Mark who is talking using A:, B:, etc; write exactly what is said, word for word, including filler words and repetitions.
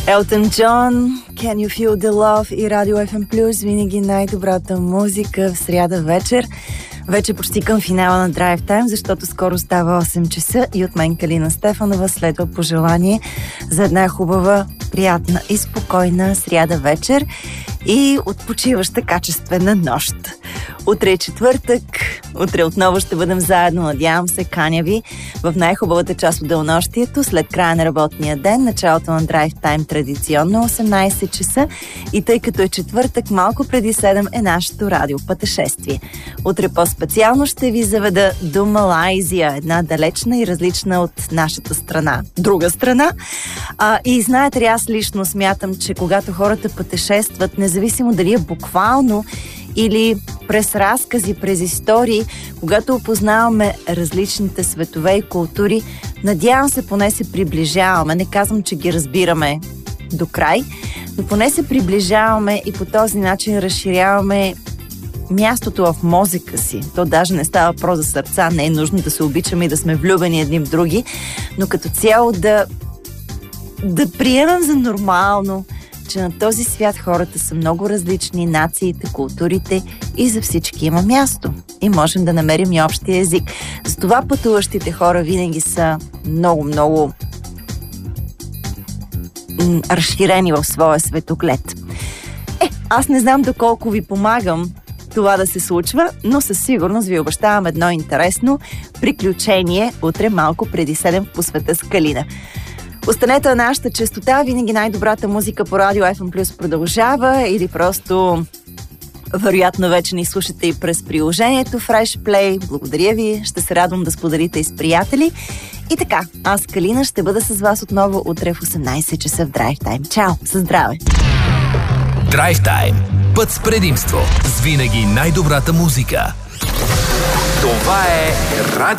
A: Елтън Джон, Can You Feel the Love и Радио Еф Ем Плюс, винаги най-добрата музика в сряда вечер. Вече почти към финала на Drive Time, защото скоро става осем часа и от мен Калина Стефанова следва пожелание за една хубава, приятна и спокойна сряда вечер и отпочиваща качествена нощ. Утре е четвъртък, утре отново ще бъдем заедно, надявам се, каня ви в най-хубавата част от денонощието, след края на работния ден, началото на Drive Time традиционно осемнайсет часа и тъй като е четвъртък, малко преди седем е нашето радиопътешествие. Утре по-специално ще ви заведа до Малайзия, една далечна и различна от нашата страна, друга страна. А, и знаете ли, аз лично смятам, че когато хората пътешестват, независимо дали е буквално или през разкази, през истории, когато опознаваме различните светове и култури, надявам се поне се приближаваме. Не казвам, че ги разбираме до край, но поне се приближаваме и по този начин разширяваме мястото в мозъка си. То даже не става въпрос за сърца, не е нужно да се обичаме и да сме влюбени едни в други, но като цяло да, да приемем за нормално, че на този свят хората са много различни, нациите, културите и за всички има място. И можем да намерим и общия език. Затова пътуващите хора винаги са много-много м- разширени в своя светоглед. Е, аз не знам доколко ви помагам това да се случва, но със сигурност ви обещавам едно интересно приключение утре малко преди седем по света с Калина. Останете на нашата честота, винаги най-добрата музика по Радио Еф Ем Плюс продължава или просто вероятно вече ни слушате и през приложението Fresh Play. Благодаря ви, ще се радвам да споделите и с приятели. И така, аз Калина ще бъда с вас отново утре в осемнайсет часа в Drive Time. Чао, със здраве!
B: Drive Time. Път с предимство. С винаги най-добрата музика. Това е Радио